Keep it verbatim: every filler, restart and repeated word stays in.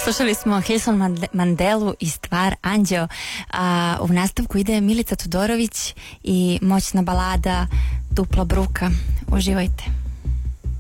Slušali smo Hilson Mandelu i stvar Anđeo. A u nastavku ide Milica Todorović i moćna balada Dupla bruka. Uživajte.